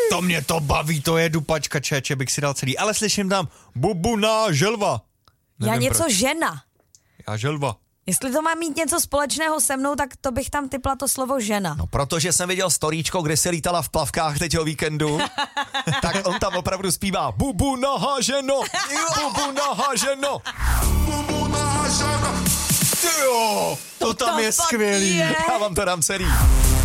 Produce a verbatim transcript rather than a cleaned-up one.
To mě to baví, to je dupačka, čeče, bych si dal celý. Ale slyším tam bubuna želva. Nevím Já něco proč. žena. Já želva. Jestli to má mít něco společného se mnou, tak to bych tam typla to slovo žena. No, protože jsem viděl storíčko, kde se lítala v plavkách teď o víkendu, tak on tam opravdu zpívá bubu naha ženo, bubu naha ženo. Bubu naha ženo. Tyjo, to tam to je skvělý. Je. Já vám to dám celý.